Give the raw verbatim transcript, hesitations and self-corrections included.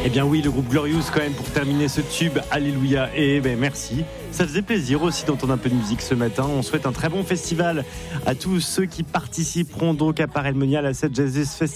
Eh bien oui, le groupe Glorious quand même pour terminer ce tube, alléluia, et ben merci. Ça faisait plaisir aussi d'entendre un peu de musique ce matin. On souhaite un très bon festival à tous ceux qui participeront donc à Paray-le-Monial à cette Jazz Festival.